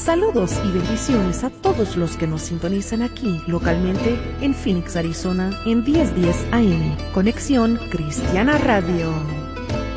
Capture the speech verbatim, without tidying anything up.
Saludos y bendiciones a todos los que nos sintonizan aquí localmente en Phoenix, Arizona, en diez diez A M. Conexión Cristiana Radio.